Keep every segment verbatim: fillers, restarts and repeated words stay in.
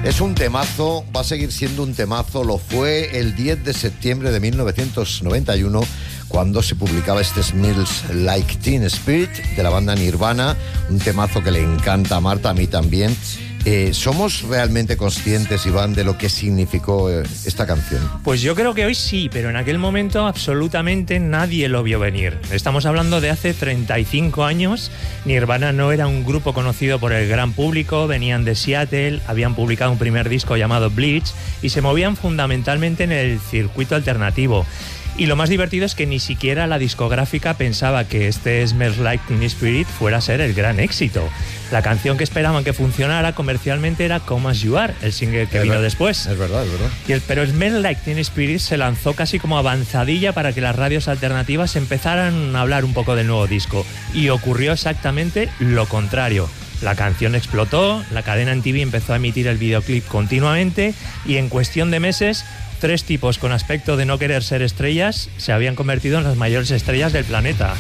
Es un temazo, va a seguir siendo un temazo. Lo fue el diez de septiembre de mil novecientos noventa y uno, cuando se publicaba este Smells Like Teen Spirit de la banda Nirvana. Un temazo que le encanta a Marta, a mí también. Eh, ¿Somos realmente conscientes, Iván, de lo que significó eh, esta canción? Pues yo creo que hoy sí, pero en aquel momento absolutamente nadie lo vio venir. Estamos hablando de hace treinta y cinco años. Nirvana no era un grupo conocido por el gran público, venían de Seattle, habían publicado un primer disco llamado Bleach y se movían fundamentalmente en el circuito alternativo. Y lo más divertido es que ni siquiera la discográfica pensaba que este Smells Like Teen Spirit fuera a ser el gran éxito. La canción que esperaban que funcionara comercialmente era Come As You Are, el single que es vino ver, después. Es verdad, es verdad. Y el, pero Smells Like Teen Spirit se lanzó casi como avanzadilla para que las radios alternativas empezaran a hablar un poco del nuevo disco. Y ocurrió exactamente lo contrario. La canción explotó, la cadena M T V empezó a emitir el videoclip continuamente y en cuestión de meses, tres tipos con aspecto de no querer ser estrellas se habían convertido en las mayores estrellas del planeta.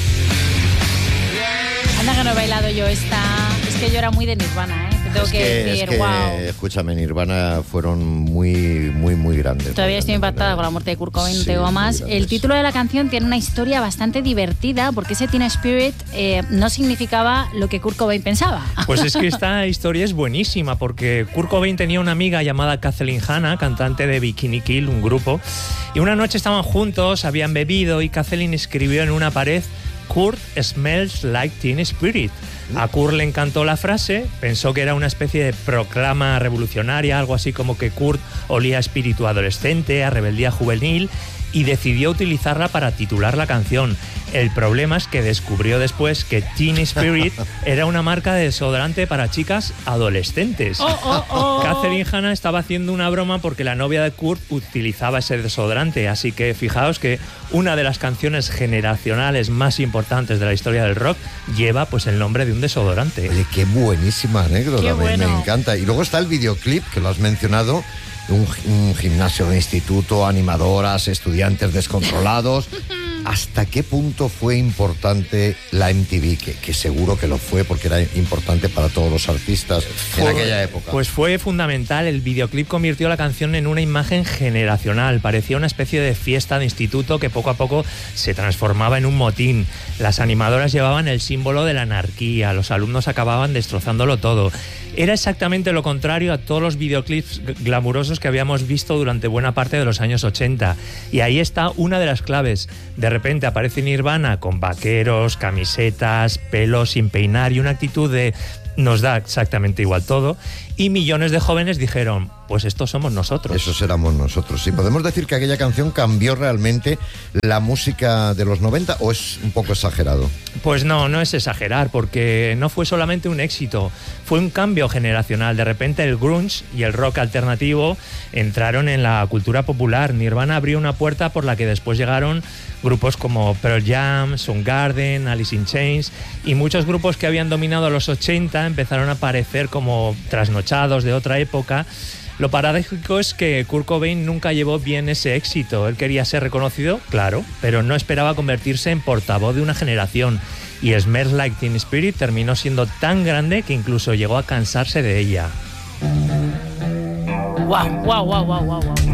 Anda que no he bailado yo esta... Es que yo era muy de Nirvana, ¿eh? Te tengo es que, que, decir, es que, wow. Escúchame, Nirvana fueron muy, muy, muy grandes. Todavía estoy impactada con la muerte de Kurt Cobain, no te digo más. El título de la canción tiene una historia bastante divertida, porque ese Teen Spirit eh, no significaba lo que Kurt Cobain pensaba. Pues es que esta historia es buenísima, porque Kurt Cobain tenía una amiga llamada Kathleen Hanna, cantante de Bikini Kill, un grupo, y una noche estaban juntos, habían bebido y Kathleen escribió en una pared: Kurt smells like Teen Spirit. A Kurt le encantó la frase, pensó que era una especie de proclama revolucionaria, algo así como que Kurt olía a espíritu adolescente, a rebeldía juvenil, y decidió utilizarla para titular la canción. El problema es que descubrió después que Teen Spirit era una marca de desodorante para chicas adolescentes. Oh, oh, oh. Kathleen Hanna estaba haciendo una broma porque la novia de Kurt utilizaba ese desodorante, así que fijaos que una de las canciones generacionales más importantes de la historia del rock lleva pues el nombre de un desodorante. Oye, qué buenísima anécdota, Qué me, bueno. me encanta. Y luego está el videoclip, que lo has mencionado, un, un gimnasio de instituto, animadoras, estudiantes descontrolados. ¿Hasta qué punto fue importante la M T V? Que, que seguro que lo fue, porque era importante para todos los artistas Fue, en aquella época. Pues fue fundamental. El videoclip convirtió la canción en una imagen generacional. Parecía una especie de fiesta de instituto que poco a poco se transformaba en un motín. Las animadoras llevaban el símbolo de la anarquía. Los alumnos acababan destrozándolo todo. Era exactamente lo contrario a todos los videoclips glamurosos que habíamos visto durante buena parte de los años ochenta. Y ahí está una de las claves. De repente aparece Nirvana con vaqueros, camisetas, pelo sin peinar y una actitud de nos da exactamente igual todo, y millones de jóvenes dijeron, pues estos somos nosotros. Esos éramos nosotros. ¿Sí podemos decir que aquella canción cambió realmente la música de los noventa, o es un poco exagerado? Pues no, no es exagerar, porque no fue solamente un éxito, fue un cambio generacional. De repente el grunge y el rock alternativo entraron en la cultura popular. Nirvana abrió una puerta por la que después llegaron grupos como Pearl Jam, Soundgarden, Alice in Chains, y muchos grupos que habían dominado los ochenta empezaron a aparecer como trasnochados de otra época. Lo paradójico es que Kurt Cobain nunca llevó bien ese éxito. Él quería ser reconocido, claro, pero no esperaba convertirse en portavoz de una generación. Y Smells Like Teen Spirit terminó siendo tan grande que incluso llegó a cansarse de ella. Wow, wow, wow, wow, wow, wow.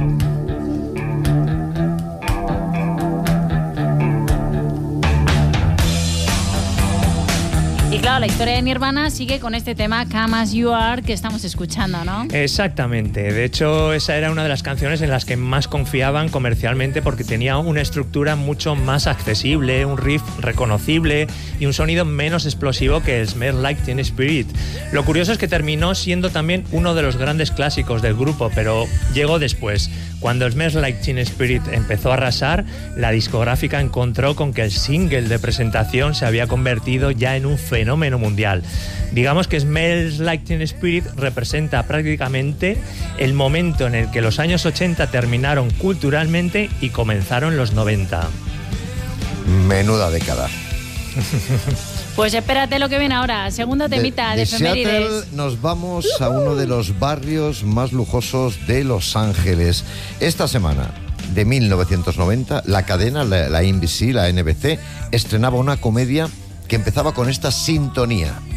Y claro, la historia de Nirvana sigue con este tema Come As You Are que estamos escuchando, ¿no? Exactamente. De hecho, esa era una de las canciones en las que más confiaban comercialmente, porque tenía una estructura mucho más accesible, un riff reconocible y un sonido menos explosivo que el Smells Like Teen Spirit. Lo curioso es que terminó siendo también uno de los grandes clásicos del grupo, pero llegó después. Cuando Smells Like Teen Spirit empezó a arrasar, la discográfica encontró con que el single de presentación se había convertido ya en un fenómeno mundial. Digamos que Smells Like Teen Spirit representa prácticamente el momento en el que los años ochenta terminaron culturalmente y comenzaron los noventa. Menuda década. Pues espérate lo que viene ahora. Segundo temita de, de, de efemérides. Seattle nos vamos a uno de los barrios más lujosos de Los Ángeles. Esta semana de mil novecientos noventa, la cadena, la, la N B C, la N B C, estrenaba una comedia que empezaba con esta sintonía.